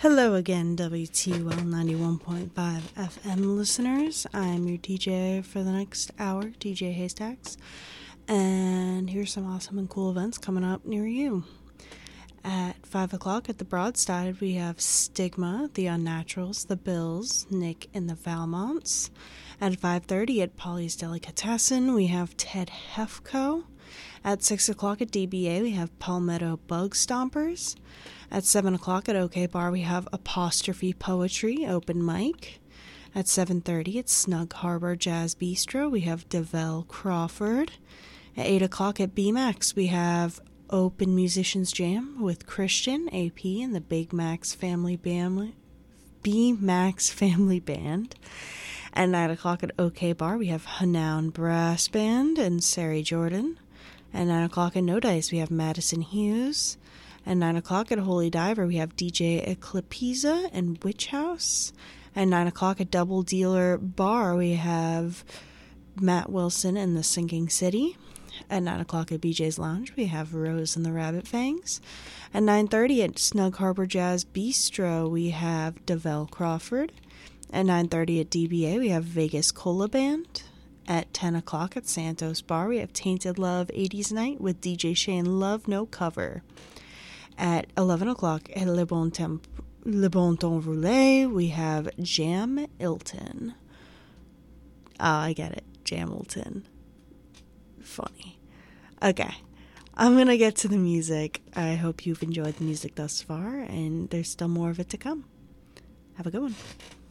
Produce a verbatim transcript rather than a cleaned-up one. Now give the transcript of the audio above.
Hello again, W T U L ninety-one point five F M listeners. I'm your D J for the next hour, D J Haystacks. And here's some awesome and cool events coming up near you. At five o'clock at the Broadside, we have Stigma, The Unnaturals, The Bills, Nick and the Valmonts. At five thirty at Polly's Delicatessen, we have Ted Hefko. At six o'clock at D B A, we have Palmetto Bug Stompers. At seven o'clock at OK Bar, we have Apostrophe Poetry, open mic. At seven thirty at Snug Harbor Jazz Bistro, we have Devell Crawford. At eight o'clock at B MAX, we have Open Musicians Jam with Christian, A P, and the Big Max Family Band, B MAX Family Band. At nine o'clock at OK Bar, we have Hanoun Brass Band and Sari Jordan. At nine o'clock at No Dice, we have Madison Hughes. At nine o'clock at Holy Diver, we have D J Eclipiza and Witch House. At nine o'clock at Double Dealer Bar, we have Matt Wilson and the Sinking City. At nine o'clock at B J's Lounge, we have Rose and the Rabbit Fangs. At nine thirty at Snug Harbor Jazz Bistro, we have Devell Crawford. At nine thirty at D B A, we have Vegas Cola Band. At ten o'clock at Santos Bar, we have Tainted Love eighties Night with D J Shane Love No Cover. At eleven o'clock at Le Bon, Temp- Le Bon Temps Roulé, we have Jam Ilton. Oh, I get it. Jamilton. Funny. Okay. I'm going to get to the music. I hope you've enjoyed the music thus far, and there's still more of it to come. Have a good one.